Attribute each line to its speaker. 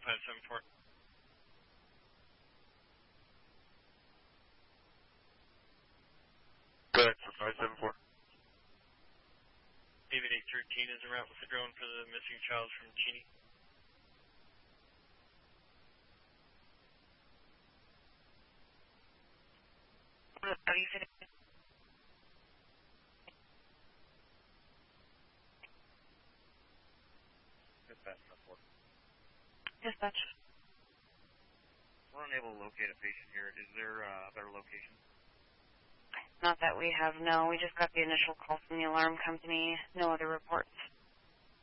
Speaker 1: 1574.
Speaker 2: Go ahead for 574.
Speaker 1: David 813 is en route with the drone for the missing child from Cheney.
Speaker 3: Are you finished?
Speaker 2: Dispatch report.
Speaker 3: Dispatch.
Speaker 2: We're unable to locate a patient here. Is there other location?
Speaker 3: Not that we have, no. We just got the initial call from the alarm company. No other reports.